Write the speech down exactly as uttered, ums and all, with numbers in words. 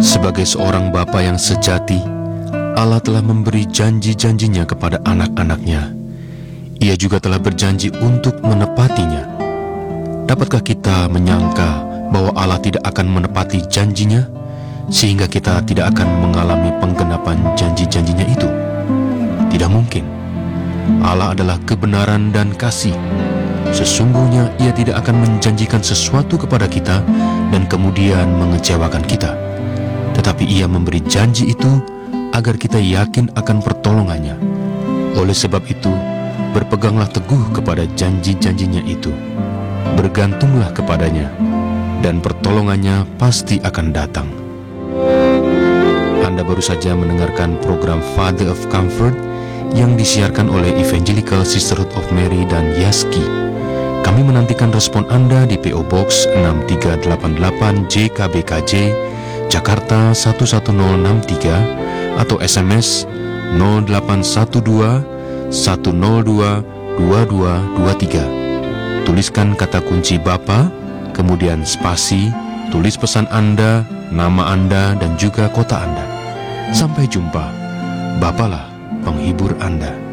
Sebagai seorang bapa yang sejati, Allah telah memberi janji-janjinya kepada anak-anaknya. Ia juga telah berjanji untuk menepatinya. Dapatkah kita menyangka bahwa Allah tidak akan menepati janjinya, sehingga kita tidak akan mengalami penggenapan janji-janjinya itu? Tidak mungkin. Allah adalah kebenaran dan kasih. Sesungguhnya Ia tidak akan menjanjikan sesuatu kepada kita dan kemudian mengecewakan kita. Tetapi Ia memberi janji itu agar kita yakin akan pertolongannya. Oleh sebab itu, berpeganglah teguh kepada janji-janjinya itu. Bergantunglah kepadanya, dan pertolongannya pasti akan datang. Anda baru saja mendengarkan program Father of Comfort yang disiarkan oleh Evangelical Sisterhood of Mary dan Yaski. Kami menantikan respon Anda di P O Box enam tiga delapan delapan J K B K J, Jakarta satu satu nol enam tiga, atau S M S nol delapan satu dua satu nol dua dua dua dua tiga. Tuliskan kata kunci Bapa, kemudian spasi, tulis pesan Anda, nama Anda, dan juga kota Anda. Sampai jumpa. Bapalah penghibur Anda.